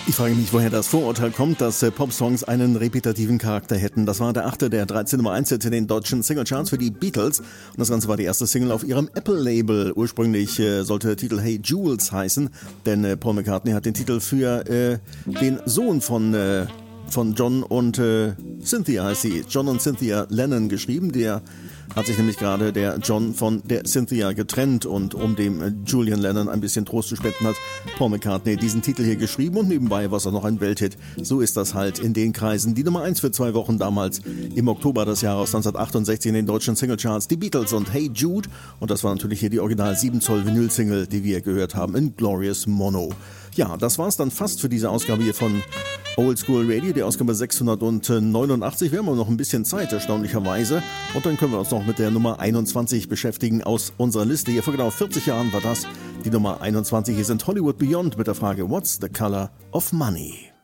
Ich frage mich, woher das Vorurteil kommt, dass Popsongs einen repetitiven Charakter hätten. Das war der 8., der 13 Nummer 1 in den deutschen Singlecharts für die Beatles. Und das Ganze war die erste Single auf ihrem Apple-Label. Ursprünglich sollte der Titel Hey Jules heißen, denn Paul McCartney hat den Titel für den Sohn von John und Cynthia, heißt sie, John und Cynthia Lennon geschrieben. Der hat sich nämlich gerade der John von der Cynthia getrennt, und um dem Julian Lennon ein bisschen Trost zu spenden, hat Paul McCartney diesen Titel hier geschrieben, und nebenbei war es auch noch ein Welthit. So ist das halt in den Kreisen. Die Nummer 1 für 2 Wochen damals im Oktober des Jahres 1968 in den deutschen Singlecharts, die Beatles und Hey Jude, und das war natürlich hier die Original 7 Zoll Vinyl-Single, die wir gehört haben in Glorious Mono. Ja, das war's dann fast für diese Ausgabe hier von Old School Radio, die Ausgabe 689. Wir haben noch ein bisschen Zeit, erstaunlicherweise. Und dann können wir uns noch mit der Nummer 21 beschäftigen aus unserer Liste. Hier vor genau 40 Jahren war das die Nummer 21. Hier sind Hollywood Beyond mit der Frage What's the Color of Money?